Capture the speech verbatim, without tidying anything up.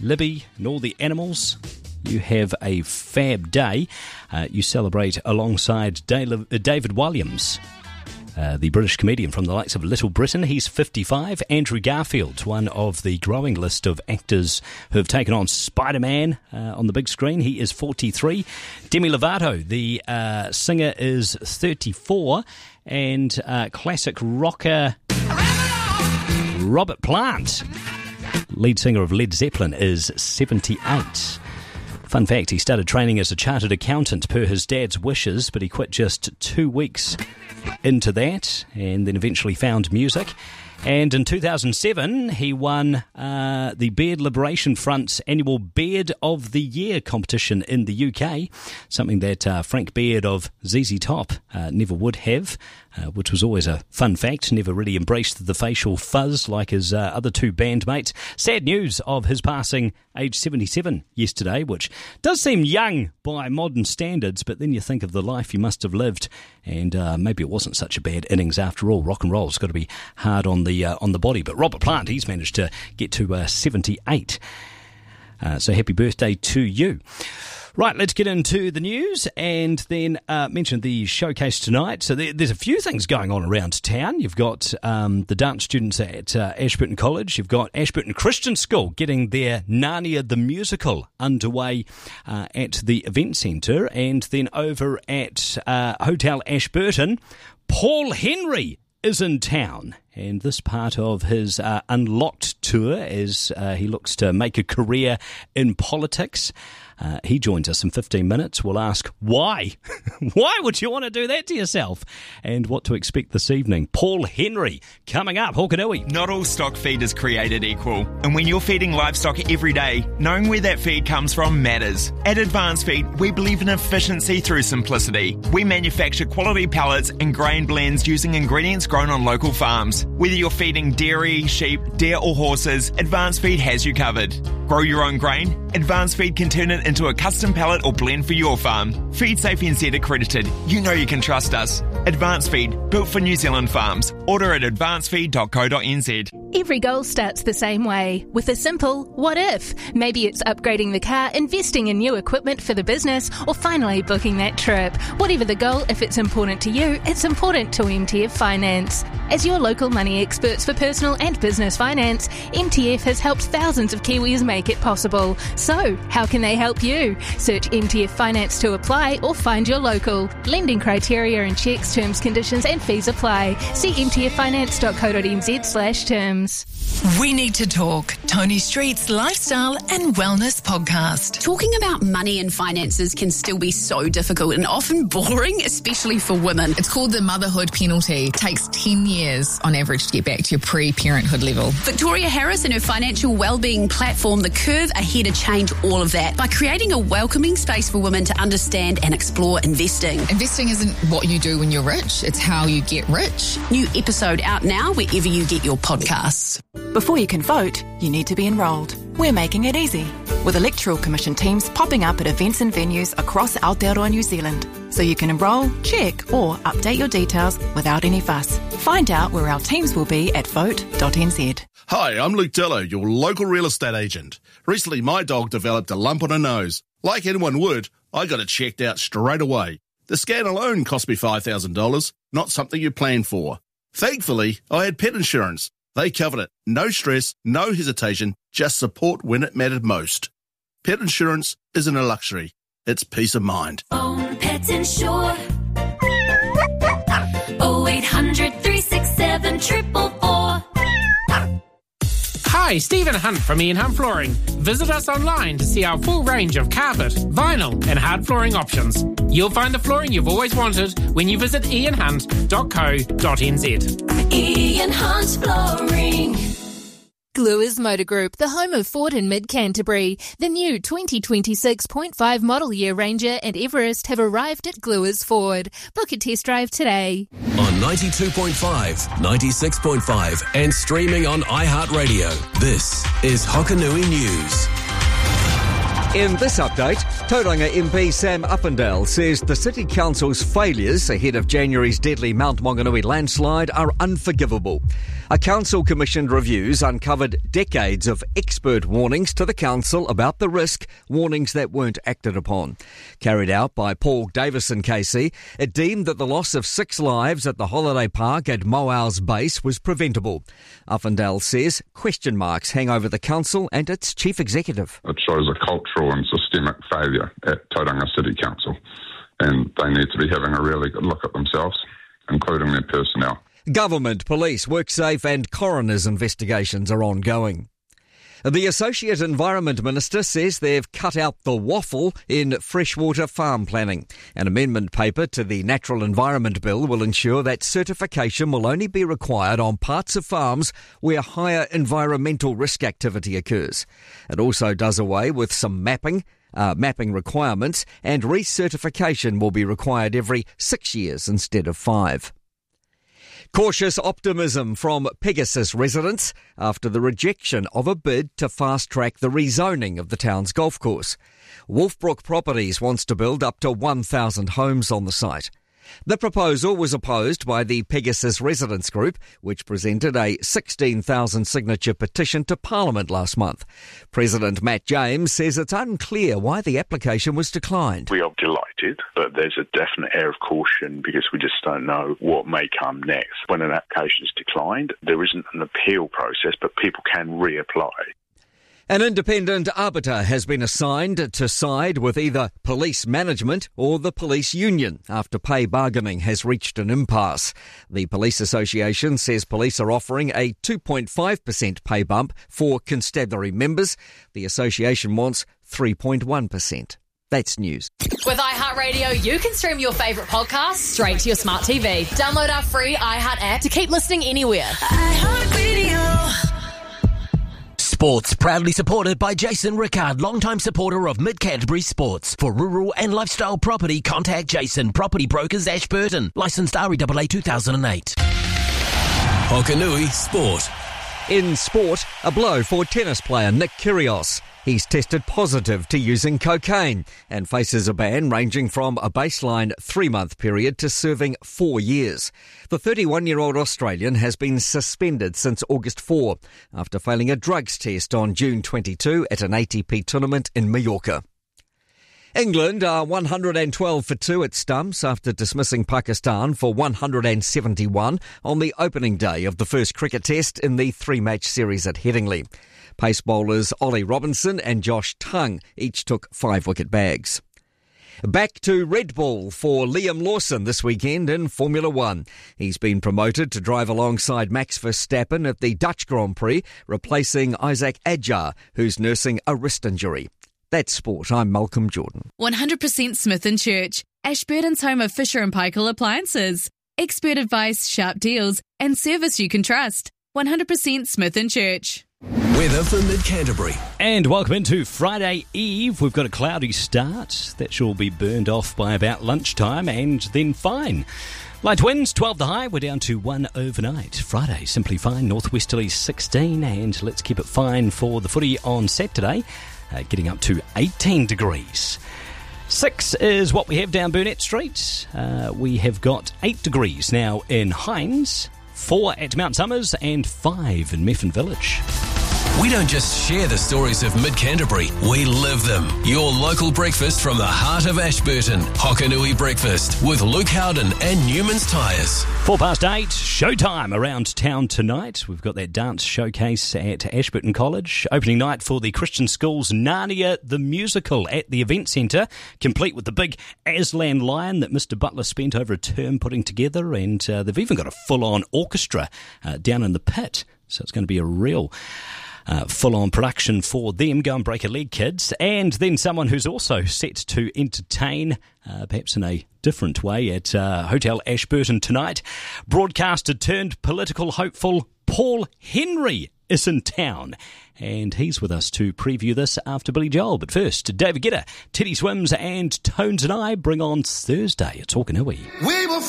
Libby and all the animals, you have a fab day. Uh, you celebrate alongside David Williams, uh, the British comedian from the likes of Little Britain. He's fifty-five. Andrew Garfield, one of the growing list of actors who have taken on Spider-Man uh, on the big screen. He is forty-three. Demi Lovato, the uh, singer, is thirty-four. And uh, classic rocker Robert Plant, lead singer of Led Zeppelin, is seventy-eight. Fun fact, he started training as a chartered accountant per his dad's wishes, but he quit just two weeks into that and then eventually found music. And in two thousand seven, he won uh, the Beard Liberation Front's annual Beard of the Year competition in the U K, something that uh, Frank Beard of Z Z Top uh, never would have, uh, which was always a fun fact. Never really embraced the facial fuzz like his uh, other two bandmates. Sad news of his passing, age seventy-seven, yesterday, which does seem young by modern standards, but then you think of the life you must have lived, and uh, maybe it wasn't such a bad innings after all. Rock and roll's got to be hard on the uh, on the body, but Robert Plant, he's managed to get to uh, seventy-eight. Uh, so happy birthday to you. Right, let's get into the news and then uh, mention the showcase tonight. So there, there's a few things going on around town. You've got um, the dance students at uh, Ashburton College. You've got Ashburton Christian School getting their Narnia the Musical underway uh, at the event centre. And then over at uh, Hotel Ashburton, Paul Henry is in town. And this part of his uh, Unlocked tour as uh, he looks to make a career in politics. Uh, he joins us in fifteen minutes. We'll ask why. Why would you want to do that to yourself? And what to expect this evening. Paul Henry coming up. Hokanui. Not all stock feed is created equal. And when you're feeding livestock every day, knowing where that feed comes from matters. At Advance Feed, we believe in efficiency through simplicity. We manufacture quality pellets and grain blends using ingredients grown on local farms. Whether you're feeding dairy, sheep, deer or horses, Advance Feed has you covered. Grow your own grain? Advance Feed can turn it into a custom pellet or blend for your farm. Feed Safe N Z accredited. You know you can trust us. Advance Feed, built for New Zealand farms. Order at advance feed dot co dot n z. Every goal starts the same way, with a simple what if. Maybe it's upgrading the car, investing in new equipment for the business, or finally booking that trip. Whatever the goal, if it's important to you, it's important to M T F Finance. As your local money experts for personal and business finance, M T F has helped thousands of Kiwis make it possible. So, how can they help you? Search M T F Finance to apply or find your local. Lending criteria and checks, terms, conditions and fees apply. See m t f finance dot co dot n z slash terms. We Need to Talk, Tony Street's lifestyle and wellness podcast. Talking about money and finances can still be so difficult and often boring, especially for women. It's called the motherhood penalty. It takes ten years on average to get back to your pre-parenthood level. Victoria Harris and her financial wellbeing platform, The Curve, are here to change all of that by creating a welcoming space for women to understand and explore investing. Investing isn't what you do when you're rich, it's how you get rich. New episode out now wherever you get your podcasts. Before you can vote, you need to be enrolled. We're making it easy, with Electoral Commission teams popping up at events and venues across Aotearoa, New Zealand, so you can enrol, check or update your details without any fuss. Find out where our teams will be at vote dot n z. Hi, I'm Luke Dillo, your local real estate agent. Recently, my dog developed a lump on her nose. Like anyone would, I got it checked out straight away. The scan alone cost me five thousand dollars, not something you plan for. Thankfully, I had pet insurance. They covered it. No stress, no hesitation, just support when it mattered most. Pet insurance isn't a luxury. It's peace of mind. Own Pet Insure. oh eight hundred, three six seven, four four four. Hi, Stephen Hunt from Ian Hunt Flooring. Visit us online to see our full range of carpet, vinyl and hard flooring options. You'll find the flooring you've always wanted when you visit ian hunt dot co dot n z. Ian Hunt Flooring. Gluers Motor Group, the home of Ford in mid-Canterbury. The new twenty twenty-six point five model year Ranger and Everest have arrived at Gluers Ford. Book a test drive today. On ninety-two point five, ninety-six point five and streaming on iHeartRadio, this is Hokanui News. In this update, Tauranga M P Sam Uppendale says the City Council's failures ahead of January's deadly Mount Maunganui landslide are unforgivable. A council-commissioned reviews uncovered decades of expert warnings to the council about the risk, warnings that weren't acted upon. Carried out by Paul Davison K C, it deemed that the loss of six lives at the holiday park at Moau's base was preventable. Uppendale says question marks hang over the council and its chief executive. It shows a cultural and systemic failure at Tauranga City Council, and they need to be having a really good look at themselves, including their personnel. Government, police, WorkSafe and coroner's investigations are ongoing. The Associate Environment Minister says they've cut out the waffle in freshwater farm planning. An amendment paper to the Natural Environment Bill will ensure that certification will only be required on parts of farms where higher environmental risk activity occurs. It also does away with some mapping, uh, mapping requirements, and recertification will be required every six years instead of five. Cautious optimism from Pegasus residents after the rejection of a bid to fast-track the rezoning of the town's golf course. Wolfbrook Properties wants to build up to one thousand homes on the site. The proposal was opposed by the Pegasus Residents Group, which presented a sixteen thousand signature petition to Parliament last month. President Matt James says it's unclear why the application was declined. We are delighted, but there's a definite air of caution because we just don't know what may come next. When an application is declined, there isn't an appeal process, but people can reapply. An independent arbiter has been assigned to side with either police management or the police union after pay bargaining has reached an impasse. The Police Association says police are offering a two point five percent pay bump for constabulary members. The association wants three point one percent. That's news. With iHeartRadio, you can stream your favourite podcasts straight to your smart T V. Download our free iHeart app to keep listening anywhere. iHeartRadio. Sports, proudly supported by Jason Rickard, longtime supporter of Mid-Canterbury Sports. For rural and lifestyle property, contact Jason, Property Brokers, Ashburton. Licensed R E A A two thousand eight. Hokanui Sport. In sport, a blow for tennis player Nick Kyrgios. He's tested positive to using cocaine and faces a ban ranging from a baseline three-month period to serving four years. The thirty-one-year-old Australian has been suspended since August fourth after failing a drugs test on June twenty-second at an A T P tournament in Mallorca. England are one hundred twelve for two at stumps after dismissing Pakistan for one hundred seventy-one on the opening day of the first cricket test in the three-match series at Headingley. Pace bowlers Ollie Robinson and Josh Tongue each took five wicket bags. Back to Red Bull for Liam Lawson this weekend in Formula One. He's been promoted to drive alongside Max Verstappen at the Dutch Grand Prix, replacing Isaac Adjar, who's nursing a wrist injury. That's sport. I'm Malcolm Jordan. one hundred percent Smith and Church, Ashburton's home of Fisher and Paykel appliances. Expert advice, sharp deals, and service you can trust. one hundred percent Smith and Church. Weather for Mid-Canterbury. And welcome into Friday Eve. We've got a cloudy start. That shall be burned off by about lunchtime and then fine. Light winds, twelve the high. We're down to one overnight. Friday, simply fine. Northwesterly sixteen. And let's keep it fine for the footy on Saturday, uh, getting up to eighteen degrees. Six is what we have down Burnett Street. Uh, we have got eight degrees now in Hines, four at Mount Somers, and five in Methven Village. We don't just share the stories of Mid-Canterbury, we live them. Your local breakfast from the heart of Ashburton. Hokanui Breakfast with Luke Howden and Newman's Tyres. Four past eight, showtime around town tonight. We've got that dance showcase at Ashburton College. Opening night for the Christian School's Narnia the Musical at the Event Centre, complete with the big Aslan Lion that Mister Butler spent over a term putting together, and uh, they've even got a full-on orchestra uh, down in the pit. So it's going to be a real uh, full-on production for them. Go and break a leg, kids. And then someone who's also set to entertain, uh, perhaps in a different way, at uh, Hotel Ashburton tonight. Broadcaster turned political hopeful Paul Henry is in town. And he's with us to preview this after Billy Joel. But first, David Guetta, Teddy Swims and Tones and I bring on Thursday. It's Hokanui. We will